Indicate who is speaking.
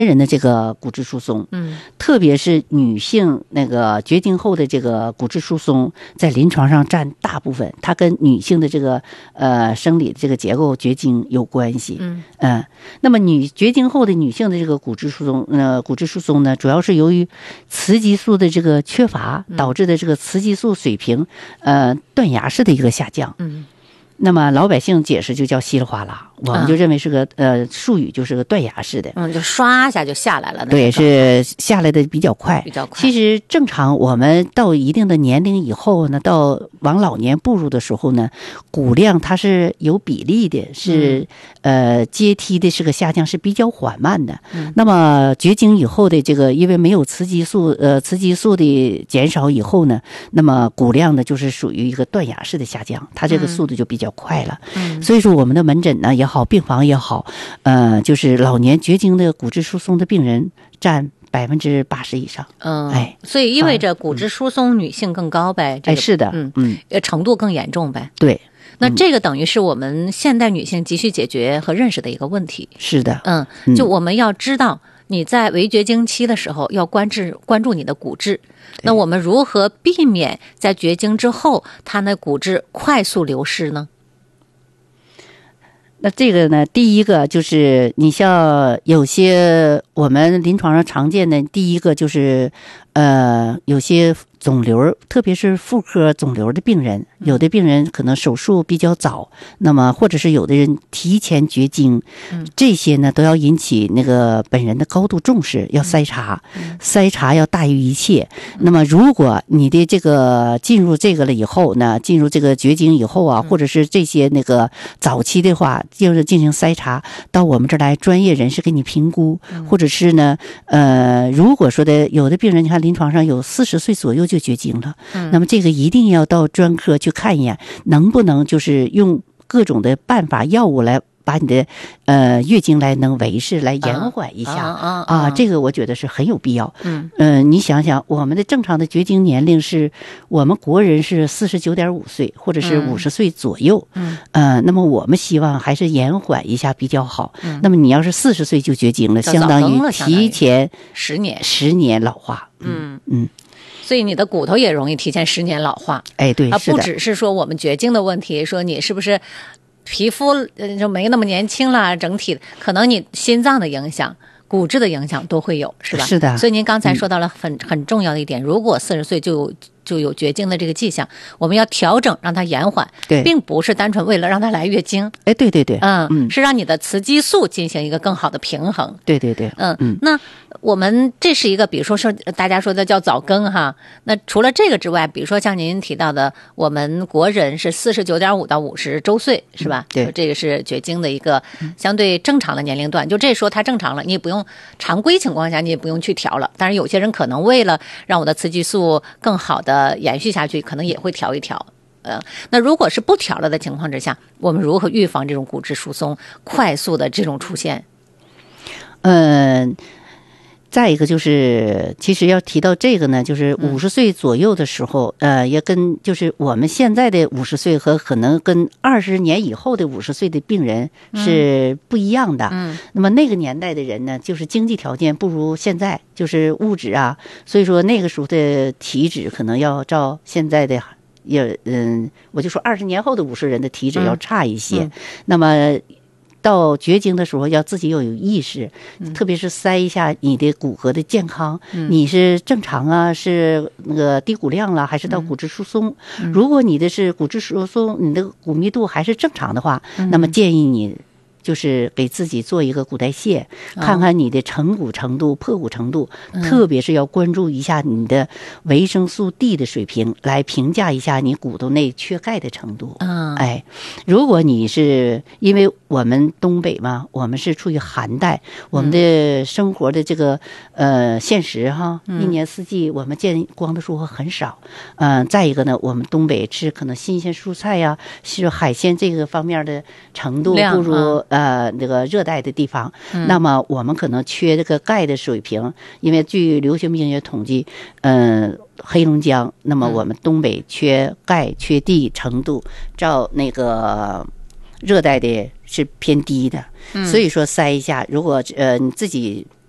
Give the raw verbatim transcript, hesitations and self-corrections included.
Speaker 1: 人的这个骨质疏松，
Speaker 2: 嗯，
Speaker 1: 特别是女性那个绝经后的这个骨质疏松，在临床上占大部分，它跟女性的这个呃生理这个结构绝经有关系。
Speaker 2: 嗯
Speaker 1: 嗯、呃，那么女绝经后的女性的这个骨质疏松，呃，骨质疏松呢，主要是由于雌激素的这个缺乏导致的这个雌激素水平呃断崖式的一个下降。
Speaker 2: 嗯。
Speaker 1: 那么老百姓解释就叫稀里哗啦，我们就认为是个、嗯、呃术语，就是个断崖式的，
Speaker 2: 嗯，就刷一下就下来了。
Speaker 1: 对，是下来的比较快，
Speaker 2: 比较快。
Speaker 1: 其实正常，我们到一定的年龄以后呢，到往老年步入的时候呢，骨量它是有比例的，是、嗯、呃阶梯的是个下降，是比较缓慢的。
Speaker 2: 嗯、
Speaker 1: 那么绝经以后的这个，因为没有雌激素，呃，雌激素的减少以后呢，那么骨量呢就是属于一个断崖式的下降，它这个速度就比较快了。
Speaker 2: 嗯，
Speaker 1: 所以说我们的门诊呢也好，病房也好，呃，就是老年绝经的骨质疏松的病人占百分之八十以上。
Speaker 2: 嗯，
Speaker 1: 哎，
Speaker 2: 所以意味着骨质疏松女性更高呗？
Speaker 1: 哎，是的，
Speaker 2: 嗯
Speaker 1: 嗯，
Speaker 2: 程度更严重呗？
Speaker 1: 对。
Speaker 2: 那这个等于是我们现代女性急需解决和认识的一个问题。
Speaker 1: 是的，
Speaker 2: 嗯，就我们要知道你在围绝经期的时候要关注关注你的骨质。那我们如何避免在绝经之后它那骨质快速流失呢？
Speaker 1: 那这个呢，第一个就是你像有些我们临床上常见的，第一个就是呃有些肿瘤，特别是妇科肿瘤的病人，有的病人可能手术比较早，那么或者是有的人提前绝经，这些呢都要引起那个本人的高度重视，要筛查，筛查要大于一切。那么如果你的这个进入这个了以后呢，进入这个绝经以后啊，或者是这些那个早期的话，就是进行筛查，到我们这儿来专业人士给你评估，或者是呢，呃，如果说的有的病人，你看临床上有四十岁左右就绝经了，那么这个一定要到专科去看一眼，能不能就是用各种的办法、药物来把你的呃月经来能维持，来延缓一下啊, 啊, 啊, 啊，这个我觉得是很有必要。嗯，呃，你想想，我们的正常的绝经年龄是我们国人是四十九点五岁，或者是五十岁左右。嗯，呃，那么我们希望还是延缓一下比较好。嗯，那么你要是四十岁就绝经了，相当于提前
Speaker 2: 十年
Speaker 1: 十年老化。
Speaker 2: 嗯
Speaker 1: 嗯。
Speaker 2: 所以你的骨头也容易提前十年老化。
Speaker 1: 哎，对，
Speaker 2: 啊，不只是说我们绝经的问题，说你是不是皮肤就没那么年轻了，整体可能你心脏的影响、骨质的影响都会有，是吧？
Speaker 1: 是的。
Speaker 2: 所以您刚才说到了很、嗯、很重要的一点，如果四十岁就有就有绝经的这个迹象，我们要调整让它延缓，
Speaker 1: 对，
Speaker 2: 并不是单纯为了让它来月经。
Speaker 1: 哎，对对对，
Speaker 2: 嗯嗯，是让你的雌激素进行一个更好的平衡。
Speaker 1: 对对对，
Speaker 2: 嗯嗯，那我们这是一个，比如说是大家说的叫早更哈。那除了这个之外，比如说像您提到的，我们国人是四十九点五到五十周岁，是吧？
Speaker 1: 对，
Speaker 2: 这个是绝经的一个相对正常的年龄段。就这时候它正常了，你也不用常规情况下你也不用去调了。但是有些人可能为了让我的雌激素更好的延续下去，可能也会调一调。呃，那如果是不调了的情况之下，我们如何预防这种骨质疏松快速的这种出现？
Speaker 1: 嗯。再一个就是，其实要提到这个呢，就是五十岁左右的时候，嗯、呃，也跟就是我们现在的五十岁和可能跟二十年以后的五十岁的病人是不一样的。嗯，那么那个年代的人呢，就是经济条件不如现在，就是物质啊，所以说那个时候的体脂可能要照现在的。也嗯，我就说二十年后的五十人的体脂要差一些，嗯嗯、那么。到绝经的时候要自己要有意识，嗯、特别是筛一下你的骨骼的健康，嗯、你是正常啊，是那个低骨量了，还是到骨质疏松？嗯、如果你的是骨质疏松，你的骨密度还是正常的话，嗯、那么建议你。就是给自己做一个骨代谢，看看你的成骨程度、破骨程度，嗯、特别是要关注一下你的维生素 D 的水平，来评价一下你骨头内缺钙的程度。嗯，哎，如果你是因为我们东北嘛，我们是处于寒带，我们的生活的这个呃现实哈，一年四季我们见光的时候很少。嗯、呃，再一个呢，我们东北吃可能新鲜蔬菜呀、是海鲜这个方面的程度不如。呃，那个热带的地方，嗯、那么我们可能缺这个钙的水平，因为据流行病学统计，嗯、呃，黑龙江，那么我们东北缺钙、缺地程度，照那个热带的是偏低的，嗯、所以说筛一下，如果呃你自己